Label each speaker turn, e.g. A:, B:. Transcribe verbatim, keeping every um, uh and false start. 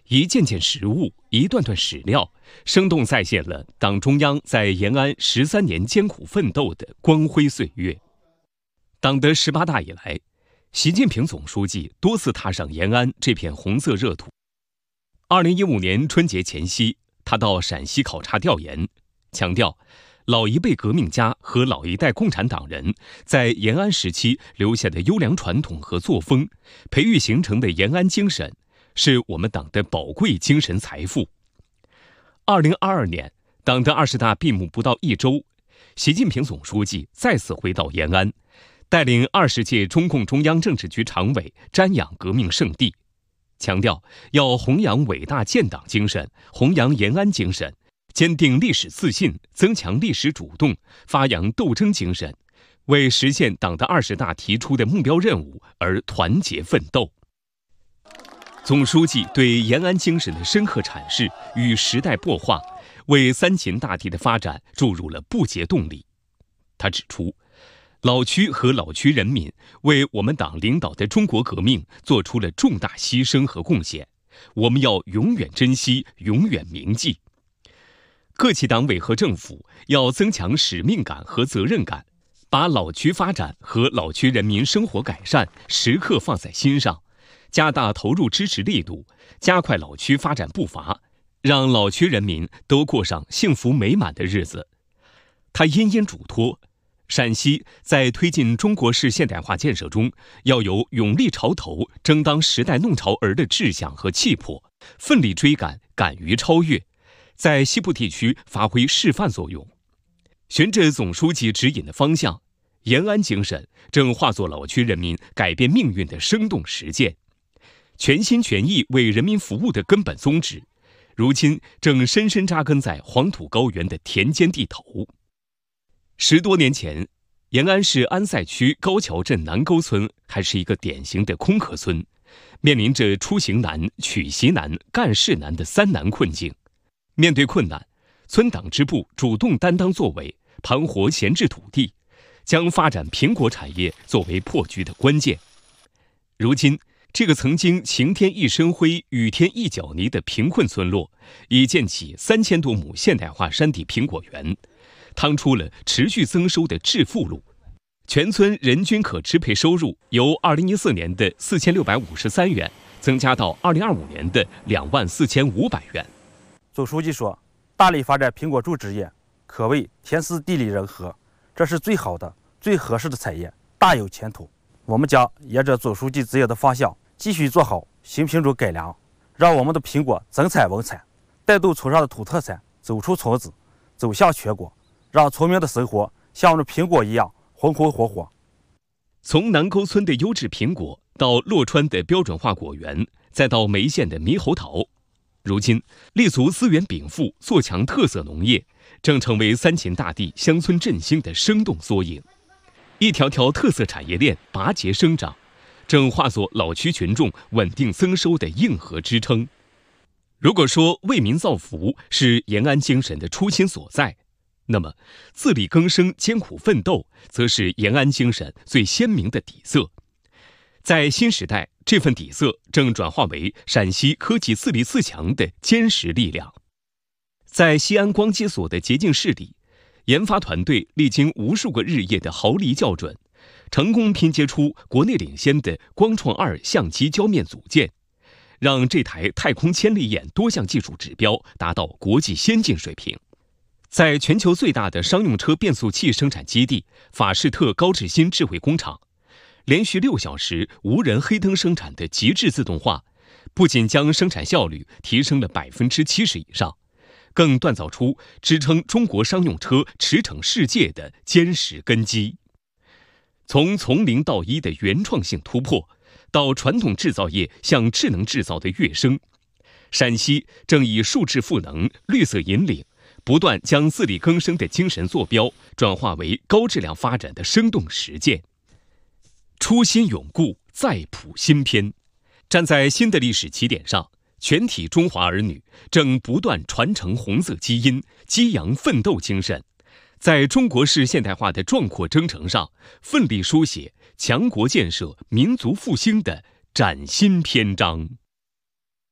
A: 一件件实物，一段段史料，生动再现了党中央在延安十三年艰苦奋斗的光辉岁月。党的十八大以来，习近平总书记多次踏上延安这片红色热土。二零一五年春节前夕，他到陕西考察调研，强调老一辈革命家和老一代共产党人在延安时期留下的优良传统和作风，培育形成的延安精神，是我们党的宝贵精神财富。二零二二年，党的二十大闭幕不到一周，习近平总书记再次回到延安，带领二十届中共中央政治局常委瞻仰革命圣地，强调要弘扬伟大建党精神，弘扬延安精神，坚定历史自信，增强历史主动，发扬斗争精神，为实现党的二十大提出的目标任务而团结奋斗。总书记对延安精神的深刻阐释与时代擘画，为三秦大地的发展注入了不竭动力。他指出，老区和老区人民为我们党领导的中国革命做出了重大牺牲和贡献，我们要永远珍惜，永远铭记。各级党委和政府要增强使命感和责任感，把老区发展和老区人民生活改善时刻放在心上，加大投入支持力度，加快老区发展步伐，让老区人民都过上幸福美满的日子。他殷殷嘱托，陕西在推进中国式现代化建设中，要有勇立潮头、争当时代弄潮儿的志向和气魄，奋力追赶，敢于超越，在西部地区发挥示范作用。循着总书记指引的方向，延安精神正化作老区人民改变命运的生动实践。全心全意为人民服务的根本宗旨，如今正深深扎根在黄土高原的田间地头。十多年前，延安市安塞区高桥镇南沟村还是一个典型的空壳村，面临着出行难、取习难、干事难的三难困境。面对困难，村党支部主动担当作为，盘活闲置土地，将发展苹果产业作为破局的关键。如今，这个曾经晴天一身灰、雨天一脚泥的贫困村落，已建起三千多亩现代化山地苹果园，趟出了持续增收的致富路。全村人均可支配收入由二零一四年的四千六百五十三元增加到二零二五年的两万四千五百元。
B: 总书记说，大力发展苹果种植业，可谓天时地利人和，这是最好的、最合适的产业，大有前途。我们将沿着总书记指引的方向，继续做好新品种改良，让我们的苹果增产稳产，带动村上的土特产走出村子，走向全国，让村民的生活像我们的苹果一样红红火火。
A: 从南沟村的优质苹果到洛川的标准化果园，再到梅县的猕猴桃，如今立足资源禀赋，做强特色农业，正成为三秦大地乡村振兴的生动缩影。一条条特色产业链拔节生长，正化作老区群众稳定增收的硬核支撑。如果说为民造福是延安精神的初心所在，那么自力更生、艰苦奋斗则是延安精神最鲜明的底色。在新时代，这份底色正转化为陕西科技自立自强的坚实力量。在西安光机所的洁净室里，研发团队历经无数个日夜的毫厘校准，成功拼接出国内领先的光创二相机胶面组件，让这台太空千里眼多项技术指标达到国际先进水平。在全球最大的商用车变速器生产基地法士特高志新智慧工厂，连续六小时无人黑灯生产的极致自动化，不仅将生产效率提升了百分之七十以上，更锻造出支撑中国商用车驰骋世界的坚实根基。从从零到一的原创性突破，到传统制造业向智能制造的跃升，陕西正以数质赋能、绿色引领，不断将自力更生的精神坐标转化为高质量发展的生动实践。初心永固，再谱新篇。站在新的历史起点上，全体中华儿女正不断传承红色基因，激扬奋斗精神，在中国式现代化的壮阔征程上，奋力书写强国建设、民族复兴的崭新篇章。